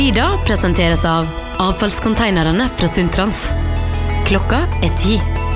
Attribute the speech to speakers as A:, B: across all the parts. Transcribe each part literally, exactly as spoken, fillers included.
A: Tida presenteres av avfallskonteinerne fra Sundtrans. Klokka er ti.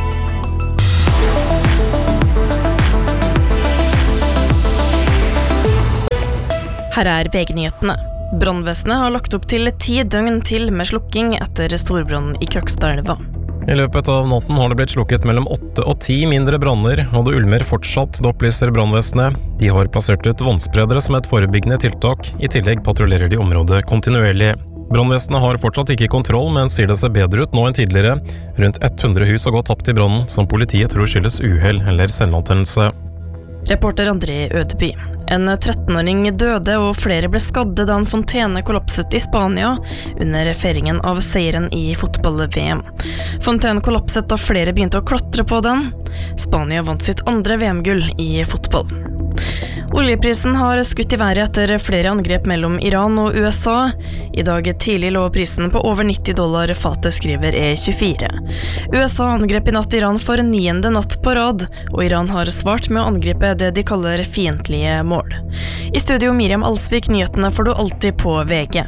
B: Her er V G-nyhetene. Brannvesenet har lagt opp til ti døgn til med slukking etter storbrann i Krokstadelva.
C: I løpet av natten har det blitt slukket mellom åtte og ti mindre branner, og det ulmer fortsatt, det opplyser brannvesenet. De har plassert ut vannspredere som et forebyggende tiltak, i tillegg patruljerer de området kontinuerlig. Brannvesenet har fortsatt ikke kontroll, men sier det ser bedre ut nå enn tidligere. Rundt hundre hus har gått tapt i brannen, som politiet tror skyldes uhell eller selvantennelse.
B: Reporter André Ødeby. En trettenåring døde og flere ble skadde da en fontene kollapset i Spania under feiringen av seieren i fotball-V M. Fontenen kollapset da flere begynte å klatre på den. Spania vant sitt andre V M-gull i fotball. Oljeprisen har skutt i været etter flere angrep mellom Iran og U S A. I dag tidlig lå prisen på over nitti dollar fatet, skriver E tjuefire. U S A angrep i natt Iran for niende natt på rad, og Iran har svart med å angripe det de kaller fiendtlige mål. I studio Miriam Alsvik, nyhetene får du alltid på V G.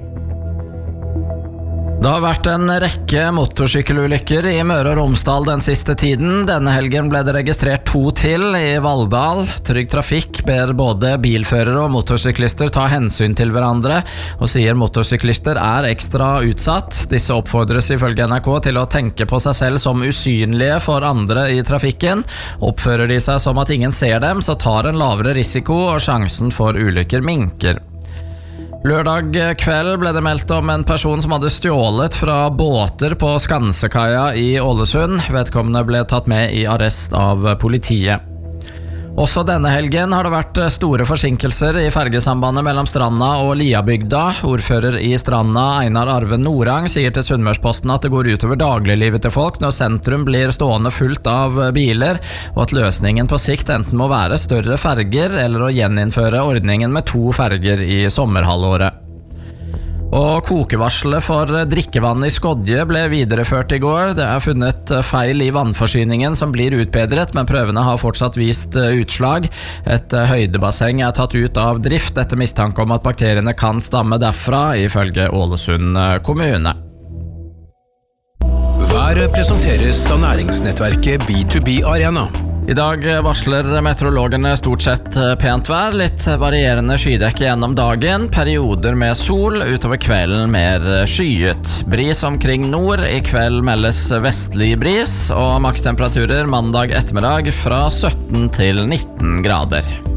D: Det har vært en rekke motorsykkelulykker i Møre og Romsdal den siste tiden. Denne helgen ble det registrert to til i Valldal. Trygg Trafikk ber både bilførere og motorsyklister ta hensyn til hverandre, og sier motorsyklister er ekstra utsatt. Disse oppfordres ifølge N R K til å tenke på seg selv som usynlige for andre i trafikken. Oppfører de seg som at ingen ser dem, så tar en lavere risiko, og sjansen for ulykker minker. Lørdag kveld ble det meldt om en person som hadde stjålet fra båter på Skansekaia i Ålesund. Vedkommende ble tatt med i arrest av politiet. Også denne helgen har det vært store forsinkelser i fergesambandet mellom Stranda og Liabygda. Ordfører i Stranda, Einar Arve Norang, sier til Sunnmørsposten at det går utover dagliglivet til folk når sentrum blir stående fullt av biler, og at løsningen på sikt enten må være større ferger eller å gjeninnføre ordningen med to ferger i sommerhalvåret. Og kokevarselet for drikkevann i Skodje ble videreført i går. Det er funnet feil i vannforsyningen som blir utbedret, men prøvene har fortsatt vist utslag. Et høydebasseng er tatt ut av drift etter mistanke om at bakteriene kan stamme derfra, ifølge Ålesund kommune.
E: Været presenteres av næringsnettverket B to B Arena.
D: I dag varsler meteorologene stort sett pent vær, litt varierende skydekke gjennom dagen, perioder med sol, utover kvelden mer skyet. Bris omkring nord, i kveld meldes vestlig bris, og makstemperaturer mandag ettermiddag fra sytten til nitten grader.